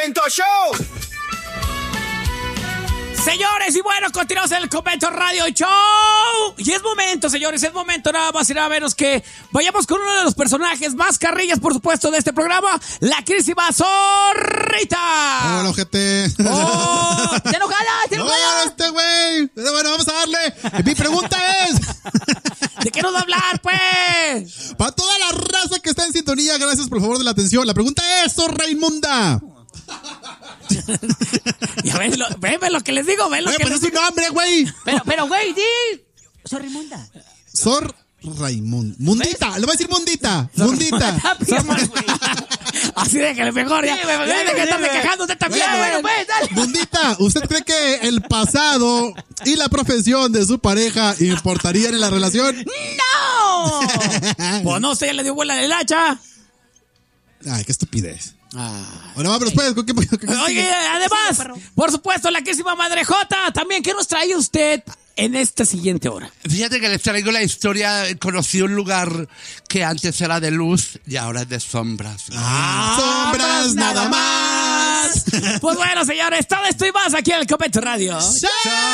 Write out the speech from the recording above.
Convento Show. Señores, y bueno, continuamos en el Convento Radio Show. Y es momento, señores, es momento nada más y nada menos que vayamos con uno de los personajes más carrillas, por supuesto, de este programa, la querísima Zorrita. Hola, ojete. ¡Oh! ¡Te enojala! ¡Te enojala! No, este güey. Pero bueno, vamos a darle. Mi pregunta es... ¿De qué nos va a hablar, pues? Para toda la raza que está en sintonía, gracias por favor de la atención. La pregunta es, Zorra Inmunda. Ya ven lo que les digo, ven lo Oye, que pues les es digo. un nombre, güey. Pero, güey, di. Zorrimunda. Sor Raimund. Mundita, le voy a decir Mundita. Mundita. Así déjale mejor, ya. Ya de que estarme quejando usted también. Bueno, pues, dale. Mundita, ¿usted cree que el pasado y la profesión de su pareja importarían en la relación? ¡No! Pues no, usted ya le dio vuela de hacha. Ay, qué estupidez. Bueno, vámonos pues. Oye, además, por supuesto, la querísima Madre Jota, también, ¿qué nos trae usted en esta siguiente hora? Fíjate que les traigo la historia. Conocí un lugar que antes era de luz y ahora es de sombras. Sombras nada más. Pues bueno, señores, todo esto y más aquí en el Convento Radio. ¡Chao!